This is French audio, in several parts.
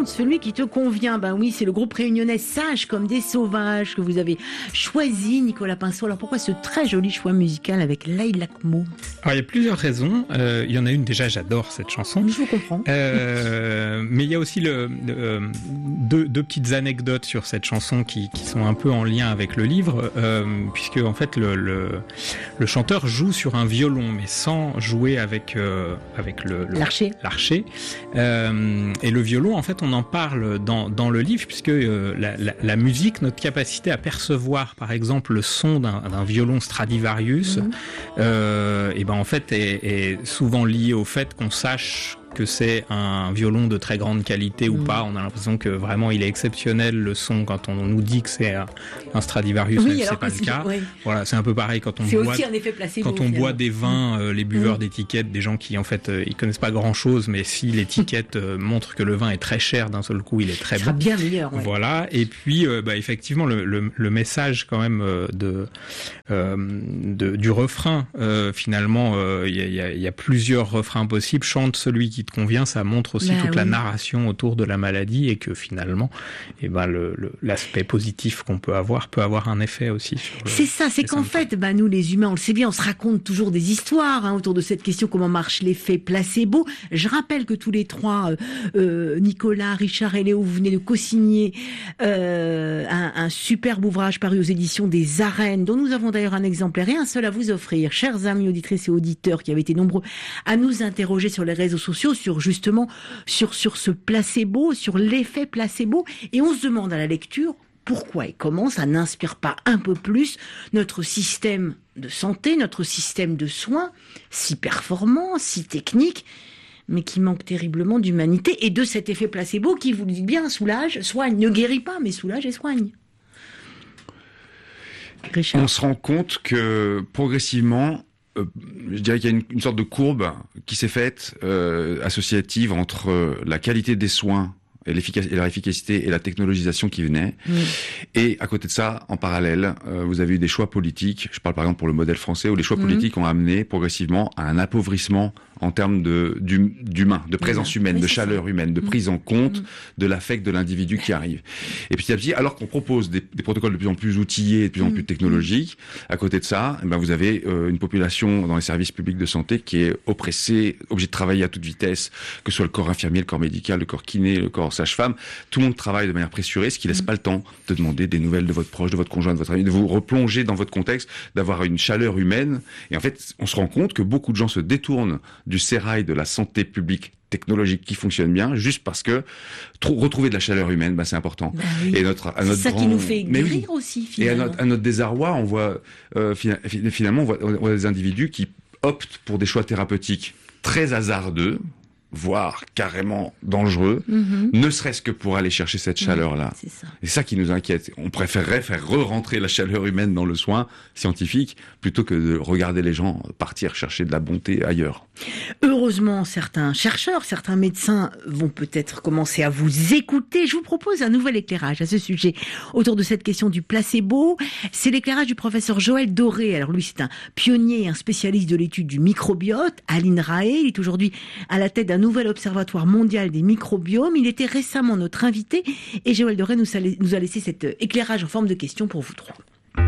celui qui te convient. Ben oui, c'est le groupe réunionnais Sages comme des sauvages que vous avez choisi, Nicolas Pinceau. Alors pourquoi ce très joli choix musical avec Leïla Kmo? Alors il y a plusieurs raisons. Il y en a une, déjà j'adore cette chanson. Je vous comprends. Mais il y a aussi deux petites anecdotes sur cette chanson qui sont un peu en lien avec le livre, puisque en fait le chanteur joue sur un violon, mais sans jouer avec l'archet. Et le violon, en fait, on en parle dans le livre, puisque la musique, notre capacité à percevoir, par exemple, le son d'un violon Stradivarius, et ben en fait est souvent lié au fait qu'on sache que c'est un violon de très grande qualité ou pas. On a l'impression que vraiment il est exceptionnel, le son, quand on nous dit que c'est un Stradivarius, même si c'est pas le cas. Oui. Voilà, c'est un peu pareil quand on boit des vins, les buveurs d'étiquettes, des gens qui en fait ils connaissent pas grand chose, mais si l'étiquette montre que le vin est très cher, d'un seul coup il est très bon. Bien meilleur. Ouais. Voilà. Et puis effectivement le message quand même du refrain, finalement il y a plusieurs refrains possibles. Chante celui qui te convient, ça montre aussi toute la narration autour de la maladie, et que finalement, l'aspect positif qu'on peut avoir un effet aussi. C'est ça, c'est qu'en fait, nous les humains, on le sait bien, on se raconte toujours des histoires autour de cette question, comment marche l'effet placebo. Je rappelle que tous les trois, Nicolas, Richard et Léo, vous venez de co-signer un superbe ouvrage paru aux éditions des Arènes, dont nous avons d'ailleurs un exemplaire et un seul à vous offrir, chers amis auditrices et auditeurs qui avaient été nombreux à nous interroger sur les réseaux sociaux, sur ce placebo, sur l'effet placebo, et on se demande à la lecture pourquoi et comment ça n'inspire pas un peu plus notre système de santé, notre système de soins, si performant, si technique, mais qui manque terriblement d'humanité et de cet effet placebo qui, vous le dites bien, soulage, soigne, ne guérit pas, mais soulage et soigne. Richard. On se rend compte que progressivement, je dirais qu'il y a une sorte de courbe qui s'est faite associative entre la qualité des soins et leur efficacité et la technologisation qui venait. Et à côté de ça, en parallèle, vous avez eu des choix politiques. Je parle par exemple pour le modèle français, où les choix politiques ont amené progressivement à un appauvrissement en termes d'humain, de présence humaine, de chaleur humaine, de prise en compte de l'affect de l'individu qui arrive. Et petit à petit, alors qu'on propose des protocoles de plus en plus outillés, de plus en plus technologiques, à côté de ça, vous avez une population dans les services publics de santé qui est oppressée, obligée de travailler à toute vitesse, que ce soit le corps infirmier, le corps médical, le corps kiné, le corps sage-femme. Tout le monde travaille de manière pressurée, ce qui laisse pas le temps de demander des nouvelles de votre proche, de votre conjoint, de votre ami, de vous replonger dans votre contexte, d'avoir une chaleur humaine. Et en fait, on se rend compte que beaucoup de gens se détournent du sérail de la santé publique technologique qui fonctionne bien, juste parce que retrouver de la chaleur humaine, c'est important. Oui. Et c'est ça qui nous fait guérir aussi, finalement. Et à notre désarroi, on voit finalement on voit des individus qui optent pour des choix thérapeutiques très hasardeux, voire carrément dangereux, ne serait-ce que pour aller chercher cette chaleur-là. C'est ça. C'est ça qui nous inquiète. On préférerait faire re-rentrer la chaleur humaine dans le soin scientifique plutôt que de regarder les gens partir chercher de la bonté ailleurs. Heureusement, certains chercheurs, certains médecins vont peut-être commencer à vous écouter. Je vous propose un nouvel éclairage à ce sujet autour de cette question du placebo. C'est l'éclairage du professeur Joël Doré. Alors lui, c'est un pionnier et un spécialiste de l'étude du microbiote à l'INRAE. Il est aujourd'hui à la tête d'un nouvel observatoire mondial des microbiomes. Il était récemment notre invité et Joël Doré nous a laissé cet éclairage en forme de question pour vous trois.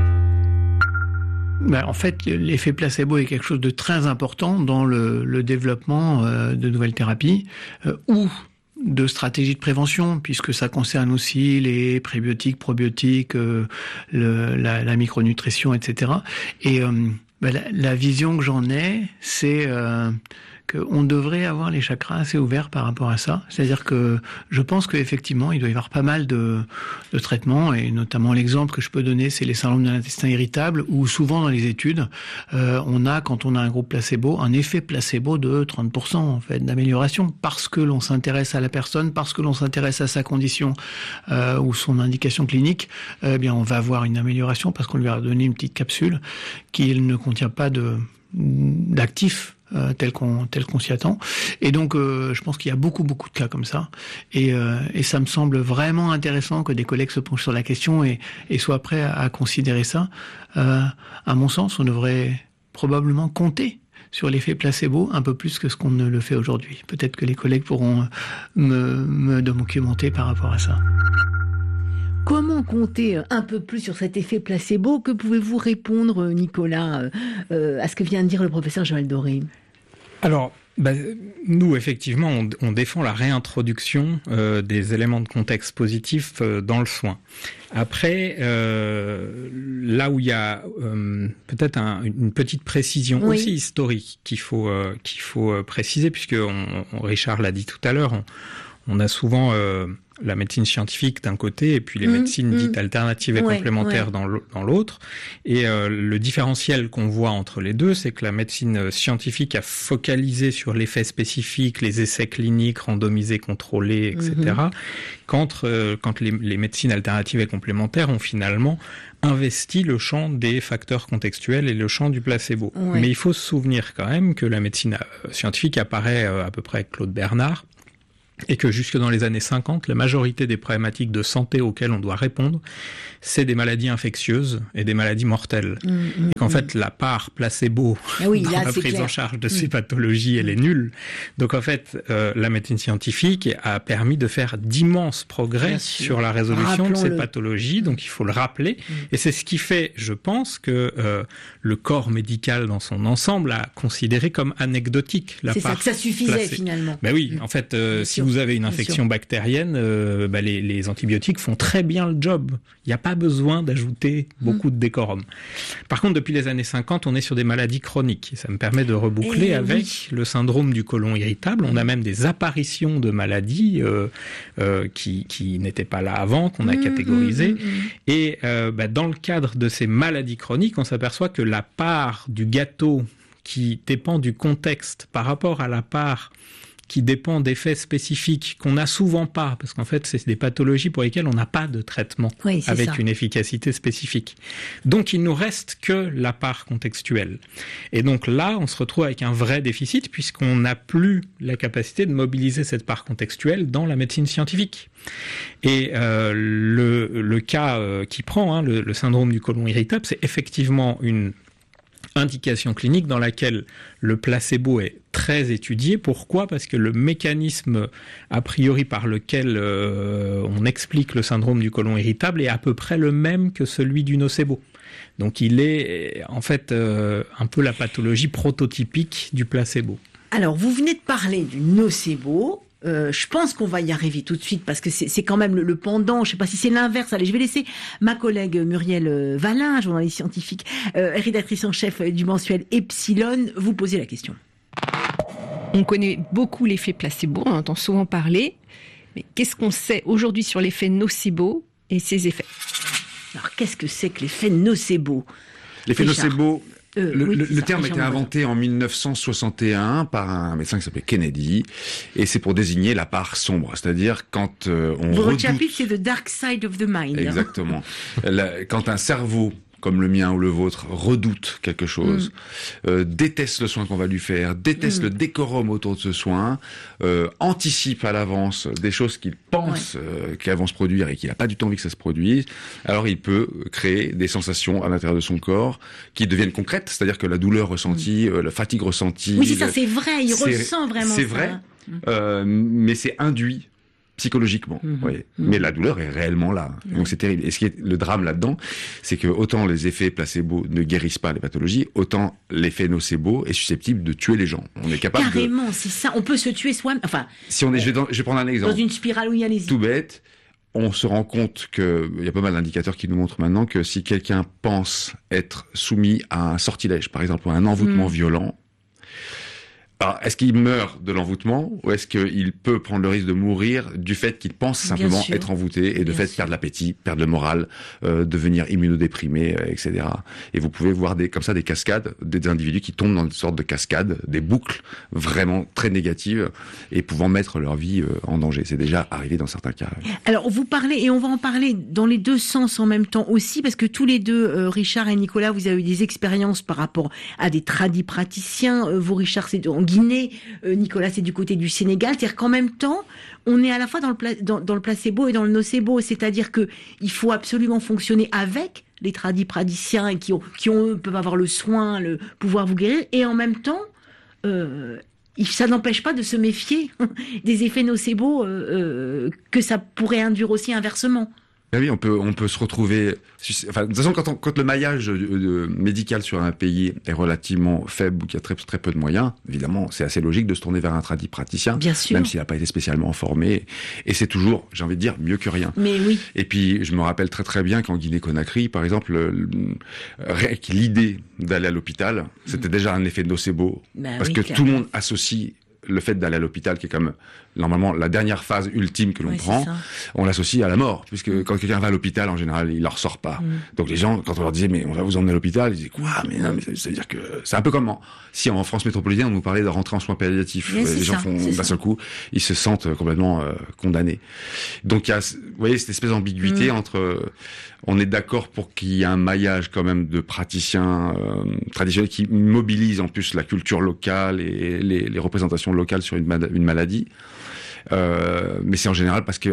En fait, l'effet placebo est quelque chose de très important dans le développement de nouvelles thérapies ou de stratégies de prévention, puisque ça concerne aussi les prébiotiques, probiotiques, la micronutrition, etc. Et la vision que j'en ai, c'est qu'on devrait avoir les chakras assez ouverts par rapport à ça. C'est-à-dire que je pense qu'effectivement, il doit y avoir pas mal de traitements, et notamment l'exemple que je peux donner, c'est les syndromes de l'intestin irritable, où souvent dans les études, quand on a un groupe placebo, un effet placebo de 30% en fait d'amélioration, parce que l'on s'intéresse à la personne, parce que l'on s'intéresse à sa condition ou son indication clinique, on va avoir une amélioration parce qu'on lui a donné une petite capsule qui ne contient pas d'actifs tel qu'on s'y attend. Et donc, je pense qu'il y a beaucoup de cas comme ça. Et ça me semble vraiment intéressant que des collègues se penchent sur la question et soient prêts à considérer ça. À mon sens, on devrait probablement compter sur l'effet placebo, un peu plus que ce qu'on ne le fait aujourd'hui. Peut-être que les collègues pourront me documenter par rapport à ça. Comment compter un peu plus sur cet effet placebo? Que pouvez-vous répondre, Nicolas, à ce que vient de dire le professeur Joël Doré? Alors, nous, effectivement, on défend la réintroduction des éléments de contexte positifs dans le soin. Après, là où il y a peut-être une petite précision aussi historique qu'il faut préciser, puisque Richard l'a dit tout à l'heure, on a souvent la médecine scientifique d'un côté et puis les médecines dites alternatives et complémentaires dans l'autre. Et le différentiel qu'on voit entre les deux, c'est que la médecine scientifique a focalisé sur l'effet spécifique, les essais cliniques randomisés, contrôlés, etc. Quand les médecines alternatives et complémentaires ont finalement investi le champ des facteurs contextuels et le champ du placebo. Mais il faut se souvenir quand même que la médecine scientifique apparaît à peu près avec Claude Bernard, et que jusque dans les années 50, la majorité des problématiques de santé auxquelles on doit répondre, c'est des maladies infectieuses et des maladies mortelles. Et qu'en fait, la part placebo dans la prise en charge de ces pathologies, elle est nulle. Donc en fait, la médecine scientifique a permis de faire d'immenses progrès sur la résolution de ces pathologies, donc il faut le rappeler. Et c'est ce qui fait, je pense, que le corps médical dans son ensemble a considéré comme anecdotique la part ça suffisait finalement. Ben oui, en fait, si vous avez une infection bactérienne, les antibiotiques font très bien le job. Il n'y a pas besoin d'ajouter beaucoup de décorum. Par contre, depuis les années 50, on est sur des maladies chroniques. Et ça me permet de reboucler avec le syndrome du côlon irritable. On a même des apparitions de maladies qui n'étaient pas là avant, qu'on a catégorisées. Et dans le cadre de ces maladies chroniques, on s'aperçoit que la part du gâteau qui dépend du contexte par rapport à la part qui dépend d'effets spécifiques qu'on n'a souvent pas, parce qu'en fait, c'est des pathologies pour lesquelles on n'a pas de traitement avec une efficacité spécifique. Donc, il nous reste que la part contextuelle. Et donc là, on se retrouve avec un vrai déficit, puisqu'on n'a plus la capacité de mobiliser cette part contextuelle dans la médecine scientifique. Et le cas qui prend, le syndrome du côlon irritable, c'est effectivement une indication clinique dans laquelle le placebo est très étudié. Pourquoi ? Parce que le mécanisme a priori par lequel on explique le syndrome du côlon irritable est à peu près le même que celui du nocebo. Donc il est en fait un peu la pathologie prototypique du placebo. Alors vous venez de parler du nocebo. Je pense qu'on va y arriver tout de suite parce que c'est quand même le pendant. Je sais pas si c'est l'inverse. Allez, je vais laisser ma collègue Muriel Valin, journaliste scientifique, rédactrice en chef du mensuel Epsilon, vous poser la question. On connaît beaucoup l'effet placebo, on entend souvent parler. Mais qu'est-ce qu'on sait aujourd'hui sur l'effet nocebo et ses effets ? Alors, qu'est-ce que c'est que l'effet nocebo ? L'effet nocebo... Le terme a Richard été inventé en 1961 par un médecin qui s'appelait Kennedy, et c'est pour désigner la part sombre, c'est-à-dire quand Votre chapitre, c'est The Dark Side of the Mind. Exactement. Quand un cerveau comme le mien ou le vôtre, redoute quelque chose, déteste le soin qu'on va lui faire, déteste le décorum autour de ce soin, anticipe à l'avance des choses qu'il pense qu'elles vont se produire et qu'il n'a pas du tout envie que ça se produise, alors il peut créer des sensations à l'intérieur de son corps qui deviennent concrètes, c'est-à-dire que la douleur ressentie, la fatigue ressentie... Oui, c'est vrai, il ressent vraiment ça. C'est vrai, mais c'est induit psychologiquement, mais la douleur est réellement là. Donc c'est terrible. Et ce qui est le drame là-dedans, c'est que autant les effets placebo ne guérissent pas les pathologies, autant l'effet nocebo est susceptible de tuer les gens. On est capable Carrément, c'est ça. On peut se tuer soi-même. Enfin, si on est, je vais prendre un exemple. Dans une spirale où il y a les... Tout bête. On se rend compte il y a pas mal d'indicateurs qui nous montrent maintenant que si quelqu'un pense être soumis à un sortilège, par exemple, à un envoûtement violent, alors, est-ce qu'il meurt de l'envoûtement ou est-ce qu'il peut prendre le risque de mourir du fait qu'il pense simplement être envoûté et de fait perdre l'appétit, perdre le moral, devenir immunodéprimé, etc. Et vous pouvez voir comme ça des cascades, des individus qui tombent dans une sorte de cascade, des boucles vraiment très négatives et pouvant mettre leur vie en danger. C'est déjà arrivé dans certains cas. Alors vous parlez, et on va en parler dans les deux sens en même temps aussi, parce que tous les deux, Richard et Nicolas, vous avez eu des expériences par rapport à des tradis praticiens. Vous, Richard, c'est en Guinée, Nicolas, c'est du côté du Sénégal. C'est-à-dire qu'en même temps, on est à la fois dans le placebo et dans le nocebo. C'est-à-dire que il faut absolument fonctionner avec les tradis praticiens et qui peuvent avoir le soin, le pouvoir vous guérir, et en même temps, ça n'empêche pas de se méfier des effets nocebo que ça pourrait induire aussi inversement. Ah oui, on peut se retrouver. Enfin, de toute façon, quand le maillage médical sur un pays est relativement faible ou qu'il y a très très peu de moyens, évidemment, c'est assez logique de se tourner vers un praticien, bien sûr, même s'il n'a pas été spécialement formé. Et c'est toujours, j'ai envie de dire, mieux que rien. Mais oui. Et puis, je me rappelle très très bien qu'en Guinée-Conakry, par exemple, l'idée d'aller à l'hôpital, c'était déjà un effet nocebo, parce que tout le monde associe le fait d'aller à l'hôpital, qui est comme normalement la dernière phase ultime que l'on prend, on l'associe à la mort, puisque quand quelqu'un va à l'hôpital, en général, il ne ressort pas. Donc les gens, quand on leur disait, mais on va vous emmener à l'hôpital, ils disaient, quoi? Mais non, mais ça veut dire que c'est un peu comme si en France métropolitaine, on nous parlait de rentrer en soins palliatifs. Les gens font, d'un seul coup, ils se sentent complètement condamnés. Donc il y a, vous voyez, cette espèce d'ambiguïté entre, on est d'accord pour qu'il y ait un maillage quand même de praticiens traditionnels qui mobilisent en plus la culture locale et les représentations locales sur une maladie. Mais c'est en général parce que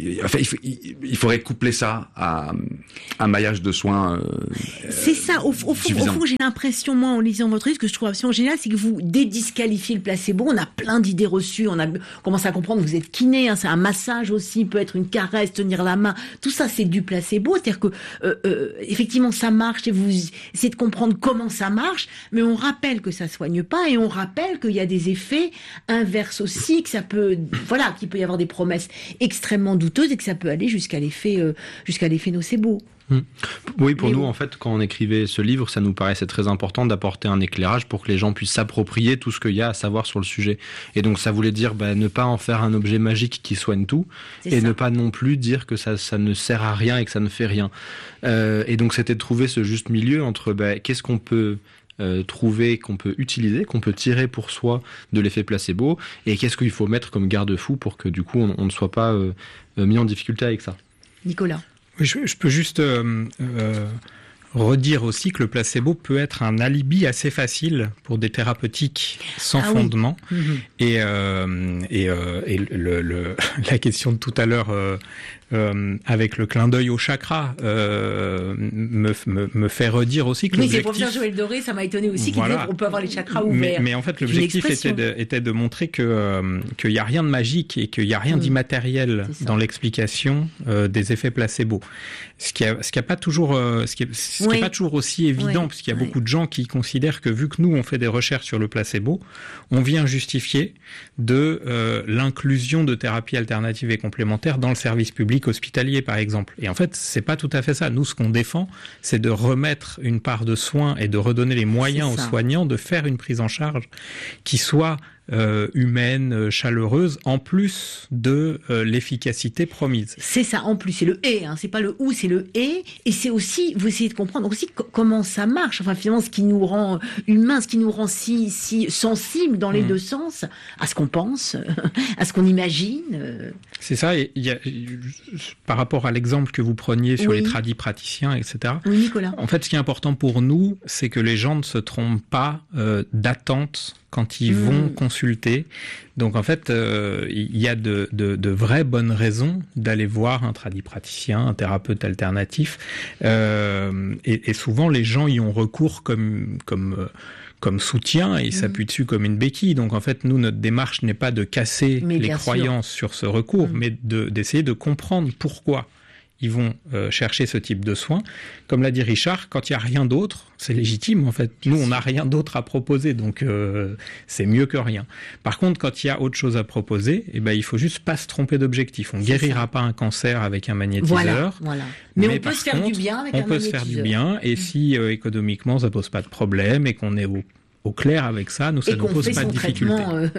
il faudrait coupler ça à un maillage de soins. C'est ça. Au fond, j'ai l'impression, moi, en lisant votre livre, que je trouve absolument génial, c'est que vous dédisqualifiez le placebo. On a plein d'idées reçues. On commence à comprendre que vous êtes kiné. C'est un massage aussi. Peut être une caresse, tenir la main. Tout ça, c'est du placebo. C'est-à-dire que effectivement, ça marche et vous essayez de comprendre comment ça marche. Mais on rappelle que ça soigne pas et on rappelle qu'il y a des effets inverses aussi, que ça peut, voilà, qu'il peut y avoir des promesses extrêmement douteuses et que ça peut aller jusqu'à l'effet nocebo. Oui, pour nous, en fait, quand on écrivait ce livre, ça nous paraissait très important d'apporter un éclairage pour que les gens puissent s'approprier tout ce qu'il y a à savoir sur le sujet. Et donc, ça voulait dire ne pas en faire un objet magique qui soigne tout, et ne pas non plus dire que ça ne sert à rien et que ça ne fait rien. Et donc, c'était de trouver ce juste milieu entre qu'est-ce qu'on peut trouver, qu'on peut utiliser, qu'on peut tirer pour soi de l'effet placebo, et qu'est-ce qu'il faut mettre comme garde-fou pour que du coup on ne soit pas mis en difficulté avec ça. Nicolas. Oui, je peux juste redire aussi que le placebo peut être un alibi assez facile pour des thérapeutiques sans fondement. Oui. Et la question de tout à l'heure avec le clin d'œil au chakra me fait redire aussi que l'objectif... Oui, c'est professeur Joël Doré, ça m'a étonné aussi qu'il disait qu'on peut avoir les chakras ouverts. Mais en fait, l'objectif était de montrer qu'il n'y a rien de magique et qu'il n'y a rien d'immatériel dans l'explication des effets placebo. Ce qui est pas toujours aussi évident, puisqu'il y a beaucoup de gens qui considèrent que vu que nous on fait des recherches sur le placebo, on vient justifier de l'inclusion de thérapies alternatives et complémentaires dans le service public hospitalier, par exemple. Et en fait, c'est pas tout à fait ça. Nous, ce qu'on défend, c'est de remettre une part de soins et de redonner les moyens aux soignants de faire une prise en charge qui soit humaine, chaleureuse, en plus de l'efficacité promise. C'est ça, en plus, c'est le et, c'est pas le ou, c'est le et c'est aussi, vous essayez de comprendre aussi comment ça marche, enfin finalement ce qui nous rend humains, ce qui nous rend si sensibles dans les deux sens, à ce qu'on pense, à ce qu'on imagine. C'est ça, et par rapport à l'exemple que vous preniez sur les praticiens, etc. Oui, Nicolas. En fait, ce qui est important pour nous, c'est que les gens ne se trompent pas d'attente quand ils vont consulter. Donc en fait, il y a de vraies bonnes raisons d'aller voir un praticien, un thérapeute alternatif. Et souvent, les gens y ont recours comme soutien et s'appuient dessus comme une béquille. Donc en fait, nous, notre démarche n'est pas de casser les croyances sur ce recours, mais d'essayer de comprendre pourquoi ils vont chercher ce type de soins. Comme l'a dit Richard, quand il n'y a rien d'autre, c'est légitime en fait. Nous, on n'a rien d'autre à proposer, donc c'est mieux que rien. Par contre, quand il y a autre chose à proposer, il faut juste pas se tromper d'objectif. On guérira pas un cancer avec un magnétiseur. Voilà. Mais on peut se faire du bien avec un magnétiseur. On peut se faire du bien, et si économiquement ça pose pas de problème et qu'on est au clair avec ça, ça ne pose pas de difficulté.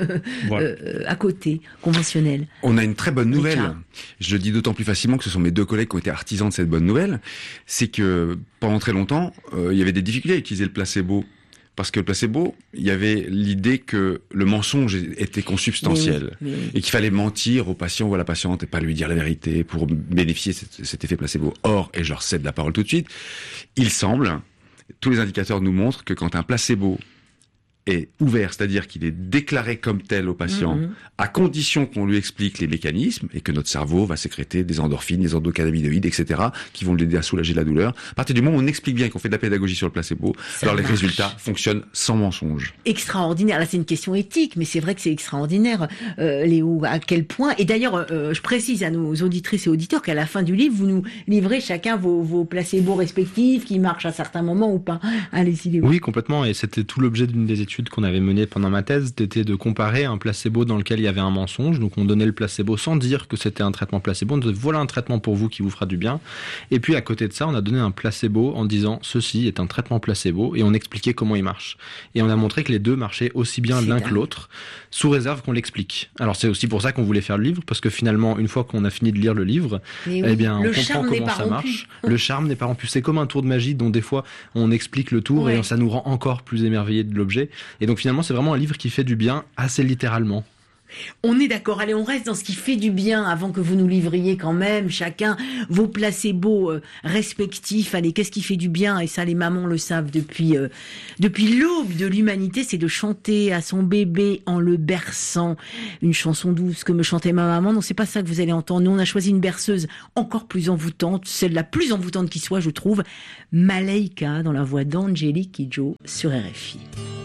À côté, conventionnel. On a une très bonne nouvelle. Je le dis d'autant plus facilement que ce sont mes deux collègues qui ont été artisans de cette bonne nouvelle. C'est que pendant très longtemps, il y avait des difficultés à utiliser le placebo. Parce que le placebo, il y avait l'idée que le mensonge était consubstantiel et qu'il fallait mentir au patient ou à la patiente et pas lui dire la vérité pour bénéficier de cet effet placebo. Or, et je leur cède la parole tout de suite, il semble, tous les indicateurs nous montrent que quand un placebo est ouvert, c'est-à-dire qu'il est déclaré comme tel au patient, à condition qu'on lui explique les mécanismes et que notre cerveau va sécréter des endorphines, des endocannabinoïdes, etc., qui vont l'aider à soulager la douleur. À partir du moment où on explique bien qu'on fait de la pédagogie sur le placebo, alors les résultats fonctionnent sans mensonge. Extraordinaire. Là, c'est une question éthique, mais c'est vrai que c'est extraordinaire, Léo, à quel point. Et d'ailleurs, je précise à nos auditrices et auditeurs qu'à la fin du livre, vous nous livrez chacun vos placebos respectifs qui marchent à certains moments ou pas. Allez-y, Léo. Oui, complètement. Et c'était tout l'objet d'une des études qu'on avait menées pendant ma thèse, c'était de comparer un placebo dans lequel il y avait un mensonge. Donc, on donnait le placebo sans dire que c'était un traitement placebo. On disait, voilà un traitement pour vous qui vous fera du bien. Et puis, à côté de ça, on a donné un placebo en disant, ceci est un traitement placebo, et on expliquait comment il marche. Et on a montré que les deux marchaient aussi bien l'un que l'autre, sous réserve qu'on l'explique. Alors, c'est aussi pour ça qu'on voulait faire le livre, parce que finalement, une fois qu'on a fini de lire le livre, eh bien, on comprend comment ça marche. Le charme n'est pas rompu. C'est comme un tour de magie dont des fois, on explique le tour et ça nous rend encore plus émerveillés de l'objet. Et donc, finalement, c'est vraiment un livre qui fait du bien assez littéralement. On est d'accord. Allez, on reste dans ce qui fait du bien avant que vous nous livriez quand même chacun vos placebos respectifs. Allez, qu'est-ce qui fait du bien? Et ça, les mamans le savent depuis l'aube de l'humanité, c'est de chanter à son bébé en le berçant. Une chanson douce que me chantait ma maman. Non, c'est pas ça que vous allez entendre. Nous, on a choisi une berceuse encore plus envoûtante, celle la plus envoûtante qui soit, je trouve. Malaika, dans la voix d'Angélique Kidjo sur RFI.